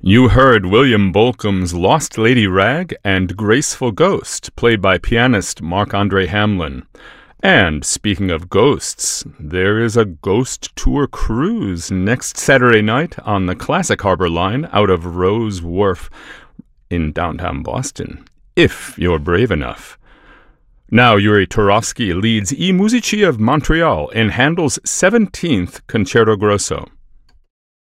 You heard William Bolcom's Lost Lady Rag and Graceful Ghost, played by pianist Marc-Andre Hamlin. And speaking of ghosts, there is a ghost tour cruise next Saturday night on the Classic Harbor Line out of Rose Wharf in downtown Boston, if you're brave enough. Now Yuri Turovsky leads I Musici of Montreal in Handel's 17th Concerto Grosso.